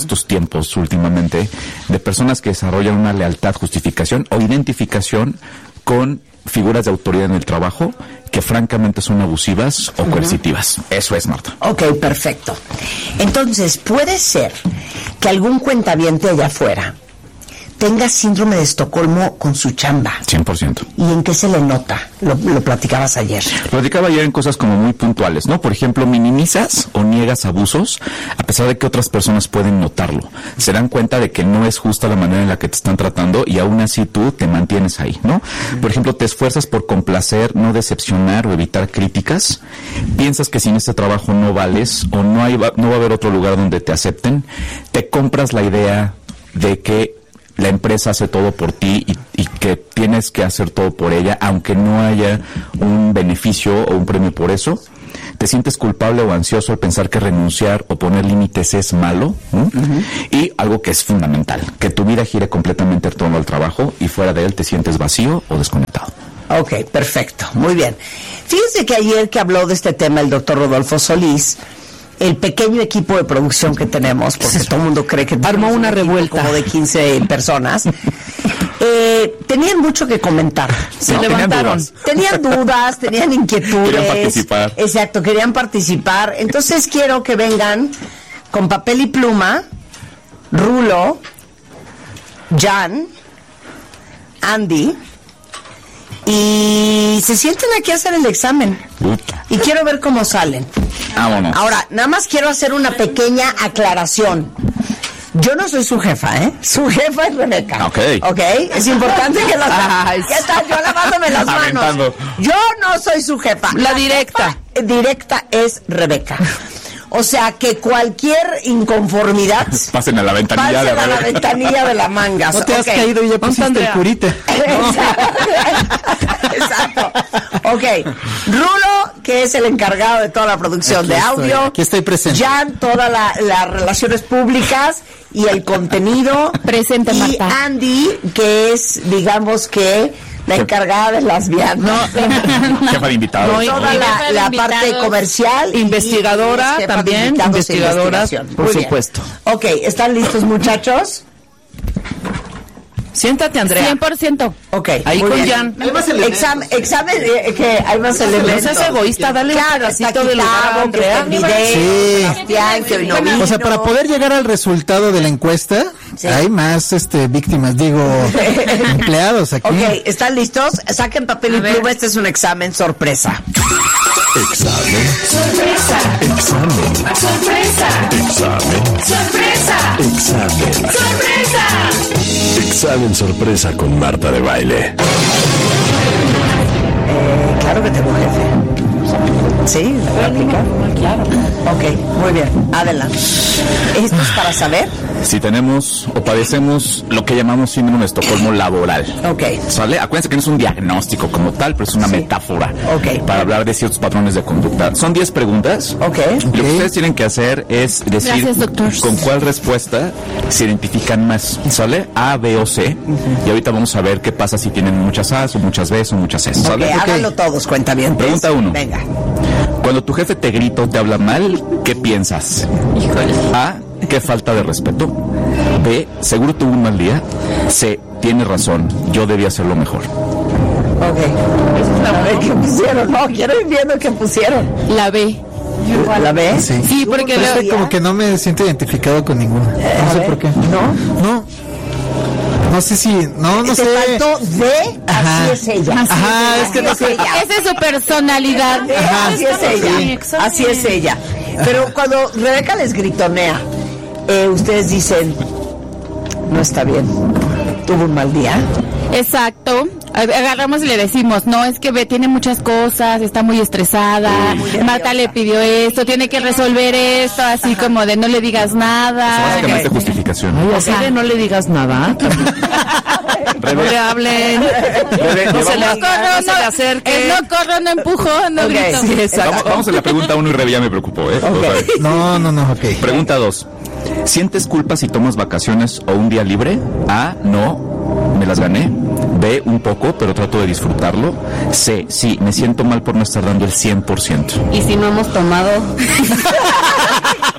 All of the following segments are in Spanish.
estos tiempos últimamente de personas que desarrollan una lealtad, justificación o identificación con figuras de autoridad en el trabajo que francamente son abusivas o coercitivas. Eso es, Marta. Ok, perfecto. Entonces, puede ser que algún cuentaviente allá afuera tenga síndrome de Estocolmo con su chamba. 100%. ¿Y en qué se le nota? Lo platicabas ayer. Lo platicaba ayer en cosas como muy puntuales, ¿no? Por ejemplo, minimizas o niegas abusos a pesar de que otras personas pueden notarlo. Se dan cuenta de que no es justa la manera en la que te están tratando y aún así tú te mantienes ahí, ¿no? Por ejemplo, te esfuerzas por complacer, no decepcionar o evitar críticas. Piensas que sin este trabajo no vales o no va a haber otro lugar donde te acepten. Te compras la idea de que la empresa hace todo por ti y que tienes que hacer todo por ella, aunque no haya un beneficio o un premio por eso. Te sientes culpable o ansioso al pensar que renunciar o poner límites es malo, ¿no? Y algo que es fundamental, que tu vida gire completamente en torno al trabajo y fuera de él te sientes vacío o desconectado. Ok, perfecto, muy bien. Fíjense que ayer que habló de este tema el doctor Rodolfo Solís, el pequeño equipo de producción que tenemos, porque todo el mundo cree que armó una revuelta como de 15 personas, tenían mucho que comentar. Se levantaron. Tenían dudas, tenían inquietudes. Querían participar. Exacto, querían participar. Entonces quiero que vengan con papel y pluma, Rulo, Jan, Andy, y se sienten aquí a hacer el examen. Y quiero ver cómo salen. Vámonos. Ahora, nada más quiero hacer una pequeña aclaración. Yo no soy su jefa, ¿eh? Su jefa es Rebeca. Ok. Es importante que lo sepan. ¿Qué tal? Yo lavándome las manos. Aventando. Yo no soy su jefa. La directa. Directa es Rebeca. O sea, que cualquier inconformidad... Pasen a la ventanilla pasen a la ventanilla de la manga. No te has caído y ya pusiste el curita. Exacto. Ok. Rulo, que es el encargado de toda la producción de audio. Aquí estoy presente. Jan, todas las relaciones públicas y el contenido. Presente, y Marta. Andy, que es, digamos que... la encargada de las viandas. Jefa de invitados. Toda la parte comercial. Investigadora y también. Investigadora, por supuesto. Ok, ¿están listos, muchachos? Siéntate, Andrea. 100%. Ok, ahí muy con bien. Jan. Hay más elementos. Examen, que hay más elementos. No seas egoísta, dale un pedacito de lugar a Andrea. Andrea. Sí. Sebastián, que hoy no vino. O sea, para poder llegar al resultado de la encuesta, Sí. hay más víctimas, empleados aquí. Ok, ¿están listos? Saquen papel y pluma, este es un examen sorpresa. Examen. Sorpresa. Examen. Sorpresa. Examen. Sorpresa. Examen. Sorpresa. Examen sorpresa con Marta de Baile. Claro que tengo jefe. ¿Sí? ¿La aplicar? Claro. Ok, muy bien, adelante. ¿Esto es para saber? Si tenemos o padecemos lo que llamamos síndrome de Estocolmo laboral. Ok. ¿Sale? Acuérdense que no es un diagnóstico como tal, pero es una metáfora. Ok. Para hablar de ciertos patrones de conducta. Son 10 preguntas. Ok. Lo que ustedes tienen que hacer es decir Gracias, doctor. con cuál respuesta se identifican más. ¿Sale? A, B o C. Y ahorita vamos a ver qué pasa si tienen muchas A's o muchas B's o muchas C's. Ok, ¿Sale? háganlo todos, cuentavientes. Pregunta 1. Venga. Cuando tu jefe te grita o te habla mal, ¿qué piensas? Híjole. A, qué falta de respeto. B, seguro tuvo un mal día. C, tiene razón, yo debía hacerlo mejor. Ok. A ver qué pusieron. No, quiero ir viendo qué pusieron. La B. ¿La ves? Sí. Sí, porque Pero la... como que no me siento identificado con ninguna. No sé por qué. ¿No? No sé si... No Te sé. faltó de, Ajá. así es ella. Ajá, es que no sé. Esa es su personalidad. Así es ella. Así es ella. Pero cuando Rebeca les gritonea, ustedes dicen, no está bien, tuvo un mal día. Exacto. Agarramos y le decimos, no, es que tiene muchas cosas, está muy estresada, Marta le pidió esto, tiene que resolver esto, así como de no le digas nada. Básicamente justificación. Ay, así de no le digas nada. No le hablen. No se le acerque. No corro, no empujo, no grito. Sí, exacto. Vamos a la pregunta 1 y Rebe ya me preocupó, ¿eh? O sea, No, ok. pregunta 2. ¿Sientes culpa si tomas vacaciones o un día libre? A, no, me las gané. B, un poco, pero trato de disfrutarlo. C, sí, me siento mal por no estar dando el 100%. Y si no hemos tomado...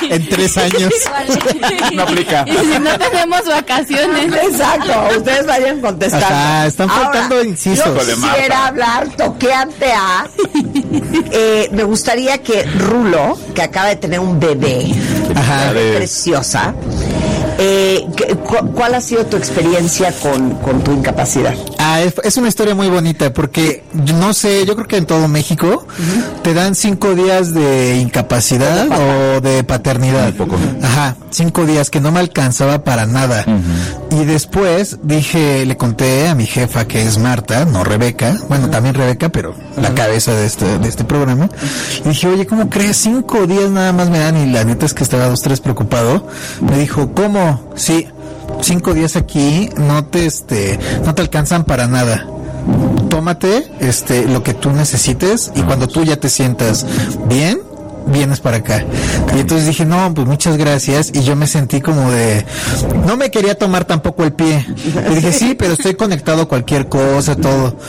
en 3 años. No aplica. Y si no tenemos vacaciones. Exacto, ustedes vayan contestando. Ajá, están faltando Ahora, incisos. Yo quisiera hablar toqueante a... me gustaría que Rulo, que acaba de tener un bebé, Ajá. preciosa, ¿cuál ha sido tu experiencia con tu incapacidad? Es una historia muy bonita porque, no sé, yo creo que en todo México te dan 5 días de incapacidad o de paternidad. Muy poco. Ajá, 5 días que no me alcanzaba para nada. Y después le conté a mi jefa, que es Marta, no Rebeca, bueno, también Rebeca, pero la cabeza de este programa. Y dije, oye, ¿cómo crees? 5 días nada más me dan, y la neta es que estaba 2-3 preocupado. Me dijo, ¿cómo? Sí, 5 días aquí no te alcanzan para nada. Tómate lo que tú necesites, y cuando tú ya te sientas bien, vienes para acá. Y entonces dije, no, pues muchas gracias. Y yo me sentí como no me quería tomar tampoco el pie. Y dije, sí, pero estoy conectado a cualquier cosa, todo.